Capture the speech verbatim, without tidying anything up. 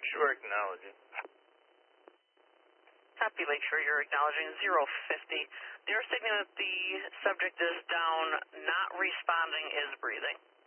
Lakeshore acknowledging. Copy Lakeshore, you're acknowledging zero fifty. They're signaling that the subject is down, not responding, is breathing.